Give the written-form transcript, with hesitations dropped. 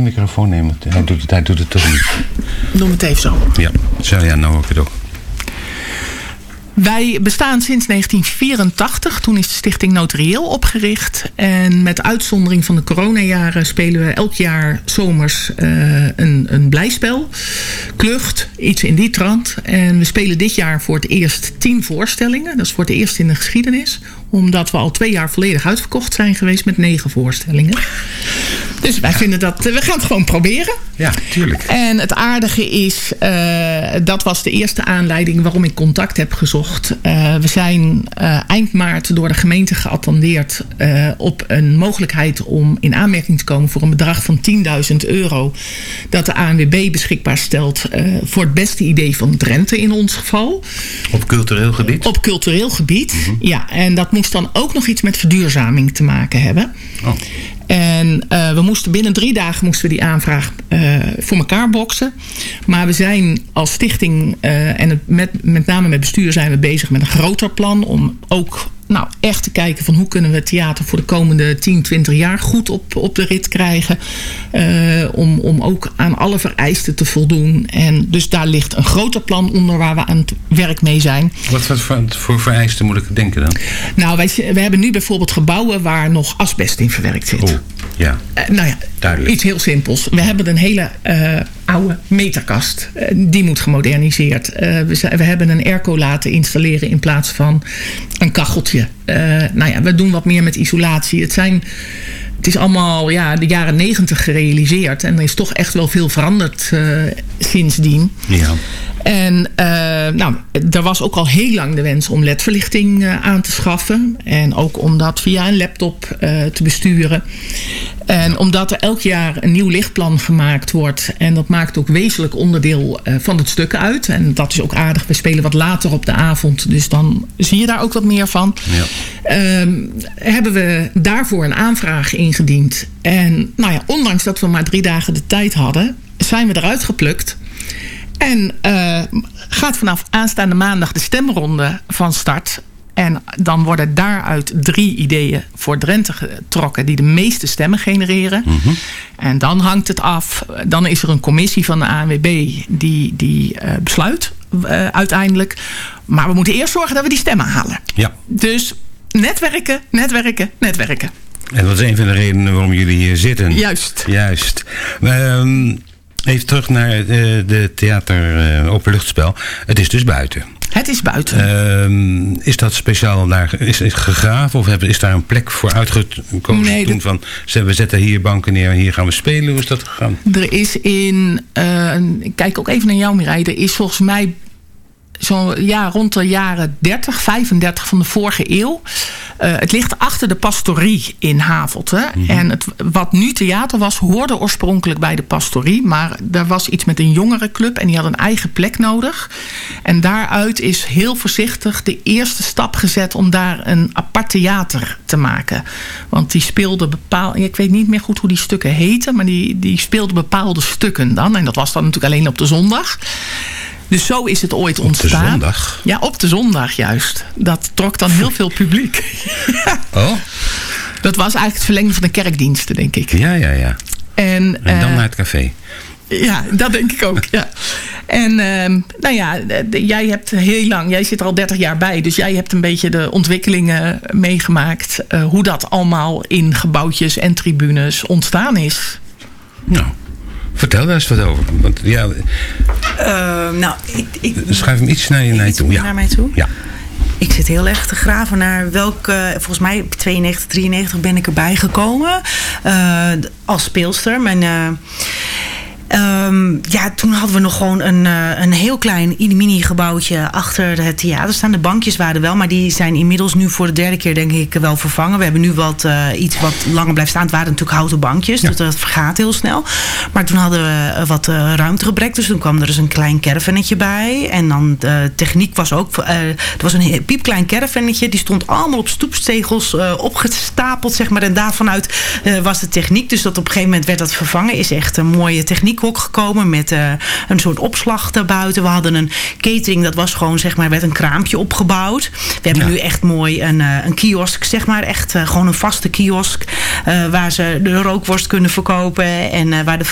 microfoon nemen? Hij doet het toch niet. Noem het even zo. Ja, nou ook het ook. Wij bestaan sinds 1984. Toen is de Stichting Notarieel opgericht. En met uitzondering van de coronajaren spelen we elk jaar zomers een blijspel. Klucht, iets in die trant. En we spelen dit jaar voor het eerst 10 voorstellingen. Dat is voor het eerst in de geschiedenis. Omdat we al 2 jaar volledig uitverkocht zijn geweest met 9 voorstellingen. Dus wij vinden dat... We gaan het gewoon proberen. Ja, tuurlijk. En het aardige is... dat was de eerste aanleiding waarom ik contact heb gezocht. We zijn eind maart door de gemeente geattendeerd... op een mogelijkheid om in aanmerking te komen... voor een bedrag van €10.000... dat de ANWB beschikbaar stelt... voor het beste idee van Drenthe in ons geval. Op cultureel gebied? Op cultureel gebied, ja. En dat moest dan ook nog iets met verduurzaming te maken hebben. Oh. En we moesten binnen 3 dagen die aanvraag voor elkaar boksen. Maar we zijn als stichting en met name met bestuur zijn we bezig met een groter plan. Om ook echt te kijken van hoe kunnen we het theater voor de komende 10, 20 jaar goed op de rit krijgen. Om ook aan alle vereisten te voldoen. En dus daar ligt een groter plan onder waar we aan het werk mee zijn. Wat voor vereisten moet ik denken dan? Nou, we hebben nu bijvoorbeeld gebouwen waar nog asbest in verwerkt zit. Oh, ja. Duidelijk. Iets heel simpels. We hebben een hele oude meterkast. Die moet gemoderniseerd. We hebben een airco laten installeren in plaats van een kacheltje. We doen wat meer met isolatie. Het is allemaal de jaren 90 gerealiseerd. En er is toch echt wel veel veranderd sindsdien. Ja. En er was ook al heel lang de wens om ledverlichting aan te schaffen. En ook om dat via een laptop te besturen. En omdat er elk jaar een nieuw lichtplan gemaakt wordt. En dat maakt ook wezenlijk onderdeel van het stuk uit. En dat is ook aardig. We spelen wat later op de avond. Dus dan zie je daar ook wat meer van. Ja. Hebben we daarvoor een aanvraag ingediend. En ondanks dat we maar 3 dagen de tijd hadden. Zijn we eruit geplukt. En gaat vanaf aanstaande maandag de stemronde van start. En dan worden daaruit 3 ideeën voor Drenthe getrokken die de meeste stemmen genereren. Mm-hmm. En dan hangt het af. Dan is er een commissie van de ANWB die besluit uiteindelijk. Maar we moeten eerst zorgen dat we die stemmen halen. Ja. Dus netwerken. En dat is een van de redenen waarom jullie hier zitten. Juist. Even terug naar de theater openluchtspel. Het is dus buiten. Het is buiten. Is dat speciaal daar is gegraven? Of is daar een plek voor uitgekozen? Nee, toen van, we zetten hier banken neer en hier gaan we spelen. Hoe is dat gegaan? Er is ik kijk ook even naar jou, Mireille. Er is volgens mij rond de jaren 35 van de vorige eeuw. Het ligt achter de pastorie in Havelte. Mm-hmm. En wat nu theater was, hoorde oorspronkelijk bij de pastorie. Maar er was iets met een jongerenclub en die had een eigen plek nodig. En daaruit is heel voorzichtig de eerste stap gezet om daar een apart theater te maken. Want die speelde ik weet niet meer goed hoe die stukken heten, maar die speelde bepaalde stukken dan. En dat was dan natuurlijk alleen op de zondag. Dus zo is het ooit ontstaan. Op de zondag? Ja, op de zondag juist. Dat trok dan heel veel publiek. Oh? Dat was eigenlijk het verlengde van de kerkdiensten, denk ik. Ja. En dan naar het café. Ja, dat denk ik ook, ja. En jij hebt heel lang, jij zit er al 30 jaar bij, dus jij hebt een beetje de ontwikkelingen meegemaakt. Hoe dat allemaal in gebouwtjes en tribunes ontstaan is. Nou, vertel daar eens wat over. Want, schuif hem iets naar je toe. Naar mij toe? Ja. Ik zit heel erg te graven naar welke... Volgens mij 92, 93 ben ik erbij gekomen. Als speelster. Toen hadden we nog gewoon een heel klein mini gebouwtje achter het theater staan. De bankjes waren er wel, maar die zijn inmiddels nu voor de 3e keer denk ik wel vervangen. We hebben nu iets wat langer blijft staan. Het waren natuurlijk houten bankjes, dus dat vergaat heel snel. Maar toen hadden we wat ruimtegebrek, dus toen kwam er dus een klein caravannetje bij. En dan de techniek was ook... er was een piepklein caravannetje, die stond allemaal op stoepstegels opgestapeld, zeg maar. En daarvanuit was de techniek, dus dat op een gegeven moment werd dat vervangen. Is echt een mooie techniek gekomen met een soort opslag daarbuiten. We hadden een catering, dat was gewoon, zeg maar, werd een kraampje opgebouwd. We hebben nu echt mooi een kiosk, zeg maar, echt gewoon een vaste kiosk waar ze de rookworst kunnen verkopen en waar de